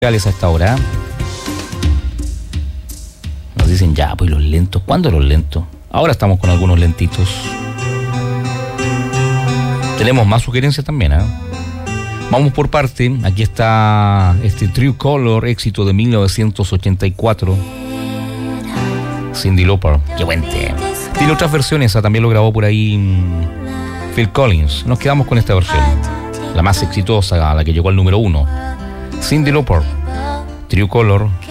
A esta hora. Nos dicen ya, pues los lentos. ¿Cuándo los lentos? Ahora estamos con algunos lentitos. Tenemos más sugerencias también, ¿eh? Vamos por parte. Aquí está este True Color, éxito de 1984. Cyndi Lauper. Qué buen tema. Tiene otras versiones, también lo grabó por ahí Phil Collins. Nos quedamos con esta versión, la más exitosa, la que llegó al número 1. Cyndi Lauper, True Color.